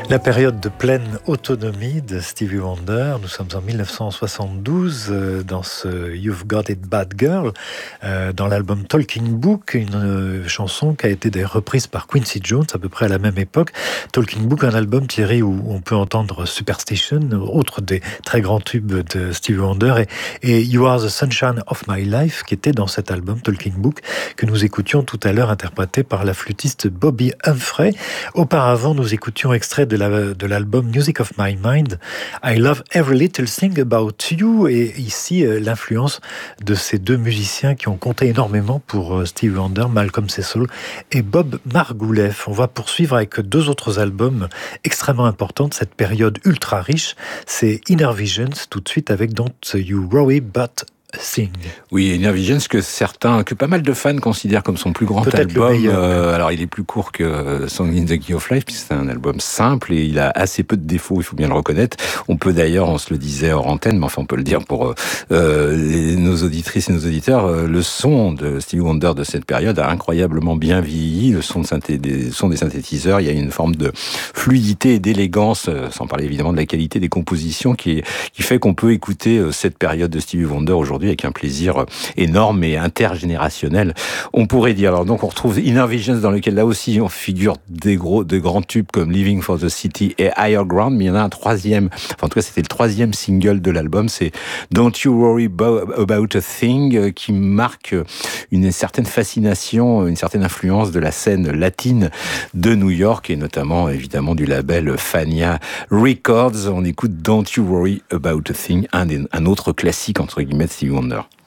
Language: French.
La période de pleine autonomie de Stevie Wonder, nous sommes en 1972 dans ce You've Got It Bad Girl, dans l'album Talking Book, une chanson qui a été d'ailleurs reprise par Quincy Jones à peu près à la même époque. Talking Book, un album, Thierry, où on peut entendre Superstition, autre des très grands tubes de Stevie Wonder, et You Are the Sunshine of My Life, qui était dans cet album Talking Book, que nous écoutions tout à l'heure, interprété par la flûtiste Bobby Humphrey. Auparavant, nous écoutions extrait de l'album Music of My Mind, I Love Every Little Thing About You, et ici l'influence de ces deux musiciens qui ont compté énormément pour Stevie Wonder, Malcolm Cecil et Bob Margouleff. On va poursuivre avec deux autres albums extrêmement importants de cette période ultra riche. C'est Inner Visions, tout de suite avec Don't You Worry But Sing. Oui, Inner Visions que pas mal de fans considèrent comme son plus grand album. Alors il est plus court que Song in the Key of Life, puisque c'est un album simple et il a assez peu de défauts, il faut bien le reconnaître. On peut d'ailleurs, on se le disait hors antenne, mais enfin on peut le dire pour nos auditrices et nos auditeurs, le son de Stevie Wonder de cette période a incroyablement bien vieilli. Le son des synthétiseurs, il y a une forme de fluidité et d'élégance, sans parler évidemment de la qualité des compositions, qui fait qu'on peut écouter cette période de Stevie Wonder aujourd'hui avec un plaisir énorme et intergénérationnel, on pourrait dire. Alors donc on retrouve Inner Visions, dans lequel là aussi on figure de grands tubes comme Living for the City et Higher Ground, mais il y en a un troisième, enfin en tout cas c'était le troisième single de l'album, c'est Don't You Worry About a Thing, qui marque une certaine fascination, une certaine influence de la scène latine de New York et notamment évidemment du label Fania Records. On écoute Don't You Worry About a Thing, un autre classique entre guillemets de Stevie Wonder.